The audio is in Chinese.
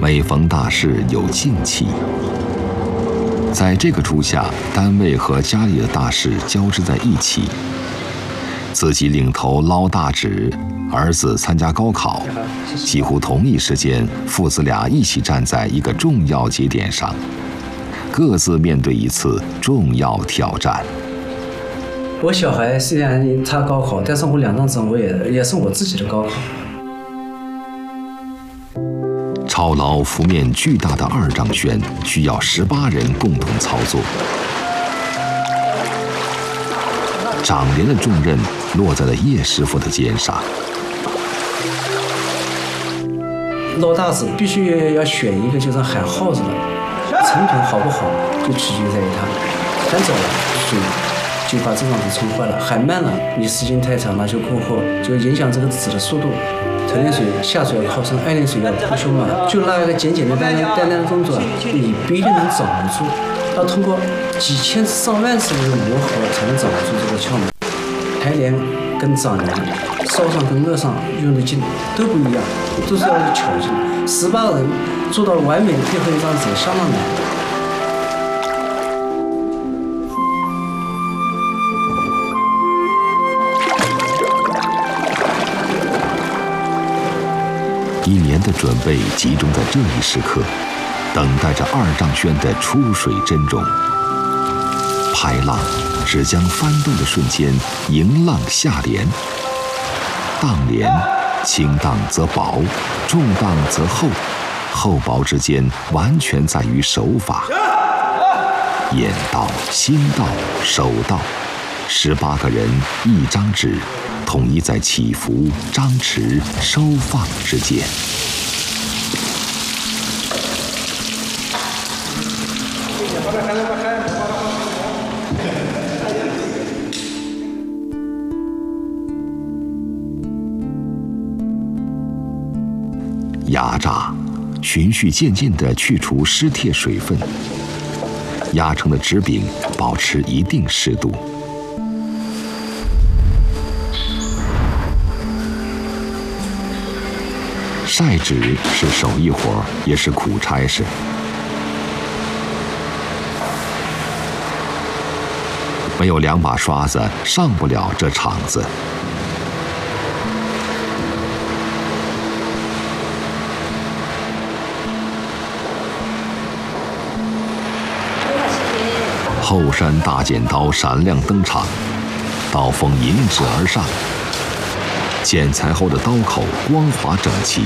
每逢大事有静气。在这个初夏，单位和家里的大事交织在一起。自己领头捞大纸，儿子参加高考，几乎同一时间，父子俩一起站在一个重要节点上，各自面对一次重要挑战。 我小孩虽然他高考，但是我2张证也是我自己的高考。 操劳幅面巨大的2丈轩需要18人共同操作，长连的重任落在了叶师傅的肩上。 捞大纸必须要选一个就是喊号子的，成品好不好就取决在于它。喊早了，水就把这张纸冲坏了；喊慢了，你时间太长了就过后就影响这个纸的速度。头连水下水要靠深，2连水要扑修嘛，就那一个简单的动作，你不一定能掌握住，要通过几千次、上万次的磨合才能掌握住这个窍门。抬镰跟掌镰、烧上跟热上用的劲都不一样，都是要巧劲。18人做到完美的配合一张纸相当难。 1年的准备集中在这一时刻，等待着2丈轩的出水真容。拍浪只将翻动的瞬间迎浪下连，荡连轻荡则薄，重荡则厚，厚薄之间完全在于手法。眼到、心到、手到，18个人1张纸，统一在起伏、张弛、收放之间。压榨，循序渐进地去除湿贴水分，压成的纸饼保持一定湿度。晒纸是手艺活，也是苦差事。没有2把刷子，上不了这场子。后山大剪刀闪亮登场，刀锋迎指而上，剪裁后的刀口光滑整齐，